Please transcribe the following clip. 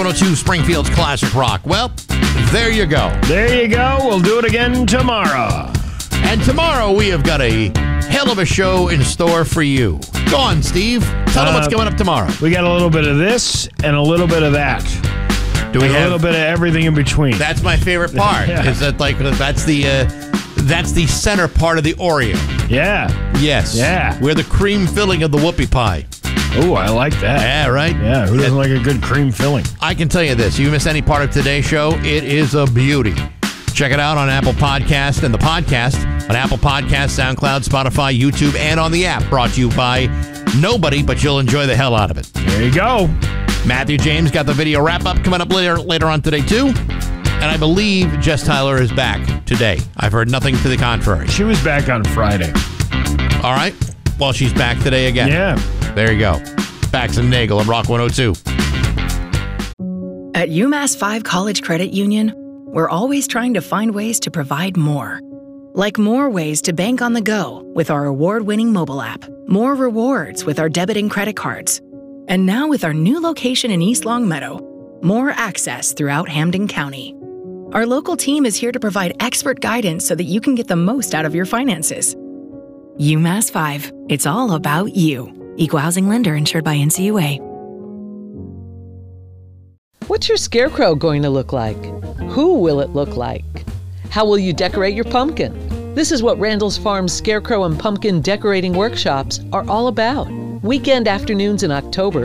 102 Springfield's Classic Rock. Well, there you go. There you go. We'll do it again tomorrow. And tomorrow we have got a hell of a show in store for you. Go on, Steve. Tell them what's coming up tomorrow. We got a little bit of this and a little bit of that. Do we have a little bit of everything in between? That's my favorite part. Yeah. Is that that's the center part of the Oreo. Yeah. Yes. Yeah. We're the cream filling of the whoopie pie. Oh, I like that. Yeah, right? Yeah, who doesn't like a good cream filling? I can tell you this. You miss any part of today's show, it is a beauty. Check it out on Apple Podcast and the podcast on Apple Podcasts, SoundCloud, Spotify, YouTube, and on the app. Brought to you by nobody, but you'll enjoy the hell out of it. There you go. Matthew James got the video wrap-up coming up later on today, too. And I believe Jess Tyler is back today. I've heard nothing to the contrary. She was back on Friday. All right. Well, she's back today again. Yeah. There you go. Bax and Nagel on Rock 102. At UMass 5 College Credit Union, we're always trying to find ways to provide more. Like more ways to bank on the go with our award-winning mobile app, more rewards with our debit and credit cards, and now with our new location in East Longmeadow, more access throughout Hampden County. Our local team is here to provide expert guidance so that you can get the most out of your finances. UMass 5, it's all about you. Equal housing lender insured by NCUA. What's your scarecrow going to look like? Who will it look like? How will you decorate your pumpkin? This is what Randall's Farm's Scarecrow and Pumpkin Decorating Workshops are all about. Weekend afternoons in October